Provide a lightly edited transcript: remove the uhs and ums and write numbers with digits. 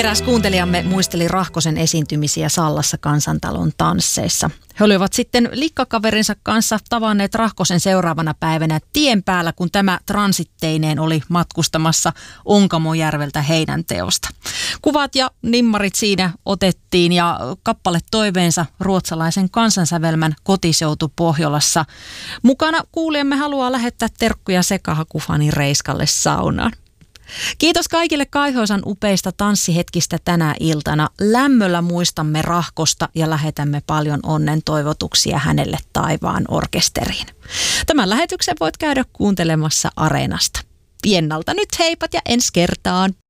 Eräs kuuntelijamme muisteli Rahkosen esiintymisiä Sallassa Kansantalon tansseissa. He olivat sitten likkakaverinsa kanssa tavanneet Rahkosen seuraavana päivänä tien päällä, kun tämä transitteineen oli matkustamassa Onkamojärveltä Heinänteosta. Kuvat ja nimmarit siinä otettiin ja kappale toiveensa ruotsalaisen kansansävelmän Kotiseutu Pohjolassa. Mukana kuulijamme haluaa lähettää terkkuja sekahakufani Reiskalle saunaan. Kiitos kaikille Kaihoisan upeista tanssihetkistä tänä iltana. Lämmöllä muistamme Rahkosta ja lähetämme paljon onnen toivotuksia hänelle taivaan orkesteriin. Tämän lähetyksen voit käydä kuuntelemassa Areenasta. Piennalta nyt heipat ja ensi kertaan.